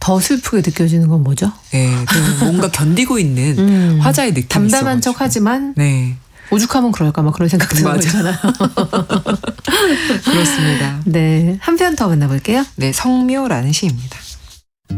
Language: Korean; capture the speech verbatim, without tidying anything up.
더 슬프게 느껴지는 건 뭐죠? 네, 뭔가 견디고 있는 음, 화자의 느낌이 담담한 있어가지고. 척 하지만 네. 오죽하면 그럴까 막 그런 생각 드는 거잖아요. 그렇습니다. 네, 한 편 더 만나볼게요. 네, 성묘라는 시입니다.